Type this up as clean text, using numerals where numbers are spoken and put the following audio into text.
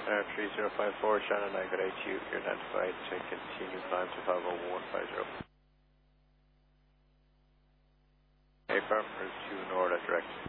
3054, Shannon, I got 8U, you're identified to continue climb to 50150. Affirm, route 2 north at direct.